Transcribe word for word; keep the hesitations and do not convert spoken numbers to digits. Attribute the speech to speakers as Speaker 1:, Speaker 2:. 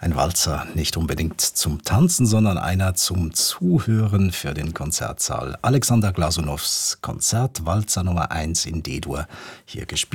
Speaker 1: Ein Walzer nicht unbedingt zum Tanzen, sondern einer zum Zuhören für den Konzertsaal. Alexander Glasunows Konzertwalzer Nummer eins in D-Dur, hier gespielt